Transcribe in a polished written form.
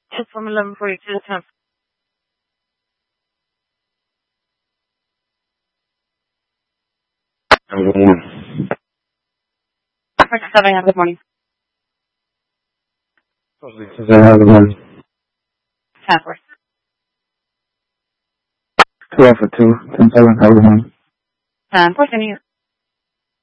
Just from 11:42 to 10. Good morning. 7 a.m. Good morning. Good morning. 10 for 12 for 2. 10-7. Good morning. 10 for 10.